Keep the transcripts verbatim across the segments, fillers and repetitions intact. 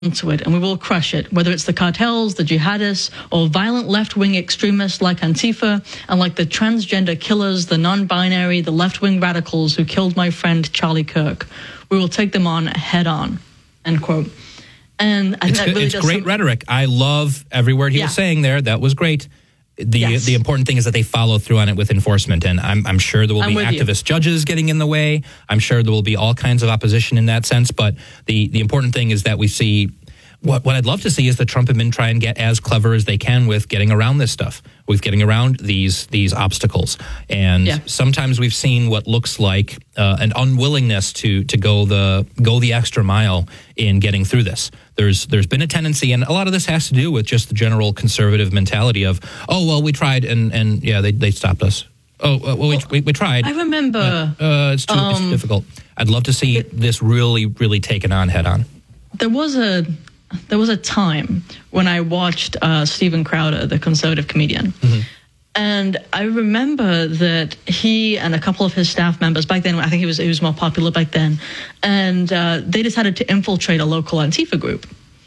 to it, and we will crush it, whether it's the cartels, the jihadists, or violent left-wing extremists like Antifa, and like the transgender killers, the non-binary, the left-wing radicals who killed my friend Charlie Kirk. We will take them on head-on, end quote. And I think it's, that really it's does great some- rhetoric. I love every word he Yeah. was saying there. That was great. The Yes. the important thing is that they follow through on it with enforcement, and I'm I'm sure there will I'm be with you. activist judges getting in the way. I'm sure there will be all kinds of opposition in that sense, but the, the important thing is that we see what what I'd love to see is the Trump admin try and get as clever as they can with getting around this stuff, with getting around these these obstacles. And Yeah. sometimes we've seen what looks like uh, an unwillingness to to go the go the extra mile in getting through this. There's there's been a tendency, and a lot of this has to do with just the general conservative mentality of, oh well, we tried and and yeah, they they stopped us. Oh uh, well, we, we we tried. I remember Uh, uh, it's too um, it's difficult. I'd love to see this really really taken on head on. there was a there was a time when I watched uh, Steven Crowder, the conservative comedian. Mm-hmm. And I remember that he and a couple of his staff members back then, I think he was he was more popular back then, and uh, they decided to infiltrate a local Antifa group.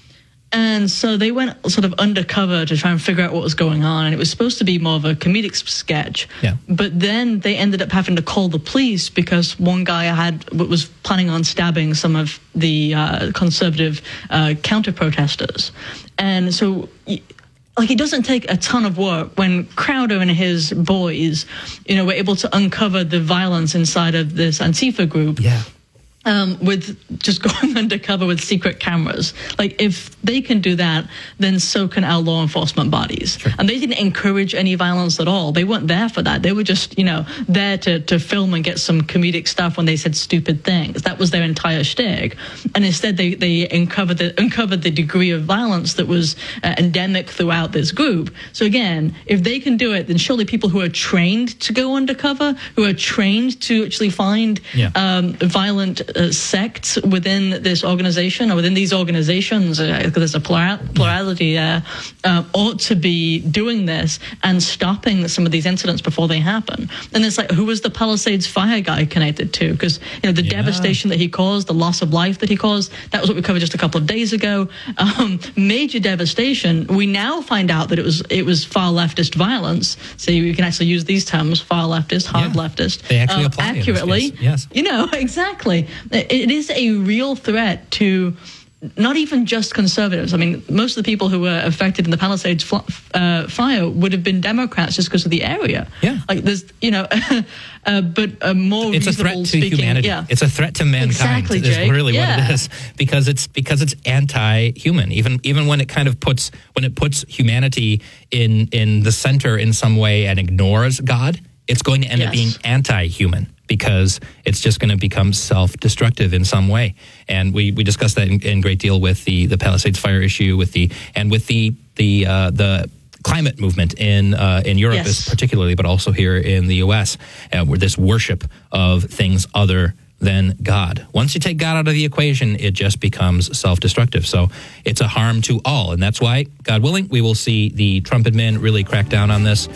And so they went sort of undercover to try and figure out what was going on. And it was supposed to be more of a comedic sketch. Yeah. But then they ended up having to call the police because one guy had was planning on stabbing some of the uh, conservative uh, counter-protesters. And so... Like, it doesn't take a ton of work when Crowder and his boys, you know, were able to uncover the violence inside of this Antifa group. Yeah. Um, with just going undercover with secret cameras. Like, if they can do that, then so can our law enforcement bodies. Sure. And they didn't encourage any violence at all. They weren't there for that. They were just, you know, there to, to film and get some comedic stuff when they said stupid things. That was their entire shtick. And instead, they, they uncovered, the, uncovered the degree of violence that was uh, endemic throughout this group. So again, if they can do it, then surely people who are trained to go undercover, who are trained to actually find Yeah. um, violent Uh, sects within this organization or within these organizations, because uh, there's a plural, plurality there, uh, ought to be doing this and stopping some of these incidents before they happen. And it's like, who was the Palisades fire guy connected to? Because, you know, the Yeah. devastation that he caused, the loss of life that he caused, that was what we covered just a couple of days ago. Um, major devastation. We now find out that it was it was far leftist violence. So you can actually use these terms, far leftist, hard Yeah. leftist. They actually um, apply in this accurately. case. Yes. You know, exactly. It is a real threat to not even just conservatives. I mean, most of the people who were affected in the Palisades fl- uh, fire would have been Democrats just because of the area. Yeah. Like there's, you know, uh, but a more It's a reasonable threat to speaking, humanity. Yeah. It's a threat to mankind. Exactly, is Jake. really Yeah. what it is, because it's because it's anti-human. Even even when it kind of puts when it puts humanity in in the center in some way and ignores God, it's going to end up Yes. being anti-human, because it's just going to become self-destructive in some way. And we, we discussed that in, in great deal with the, the Palisades fire issue, with the and with the the uh, the climate movement in uh, in Europe, Yes. particularly, but also here in the U S, uh, where this worship of things other than God. Once you take God out of the equation, it just becomes self-destructive. So it's a harm to all, and that's why, God willing, we will see the Trump admin really crack down on this.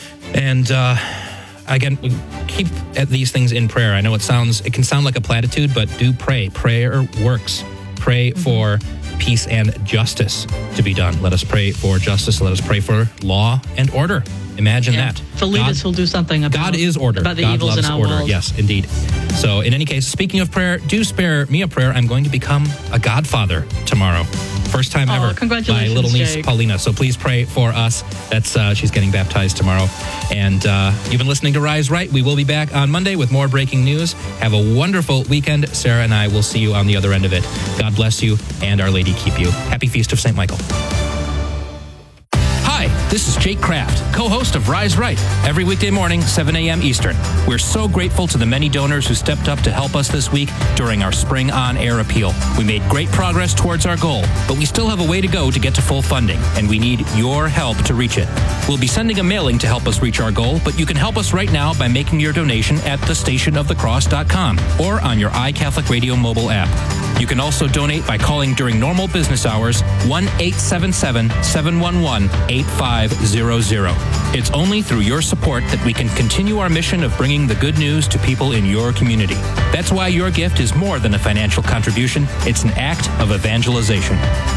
And uh, again, keep at these things in prayer. I know it sounds, it can sound like a platitude, but do pray. Prayer works. Pray Mm-hmm. for peace and justice to be done. Let us pray for justice. Let us pray for law and order. Imagine Yeah. that. For leaders God- who'll do something about God is order. about the God evils loves in our order. world. Yes, indeed. So in any case, speaking of prayer, do spare me a prayer. I'm going to become a godfather tomorrow. First time Oh, ever. congratulations, My little niece, Jake. Paulina. So please pray for us. That's uh, she's getting baptized tomorrow. And uh, you've been listening to Rise Right. We will be back on Monday with more breaking news. Have a wonderful weekend. Sarah and I will see you on the other end of it. God bless you, and Our Lady keep you. Happy Feast of Saint Michael. Hi, this is Jake Kraft, co-host of Rise Right, every weekday morning, seven a.m. Eastern. We're so grateful to the many donors who stepped up to help us this week during our Spring On Air appeal. We made great progress towards our goal, but we still have a way to go to get to full funding, and we need your help to reach it. We'll be sending a mailing to help us reach our goal, but you can help us right now by making your donation at the station of the cross dot com or on your iCatholic Radio mobile app. You can also donate by calling during normal business hours, one eight seven seven, seven one one, eight five zero zero. It's only through your support that we can continue our mission of bringing the good news to people in your community. That's why your gift is more than a financial contribution. It's an act of evangelization.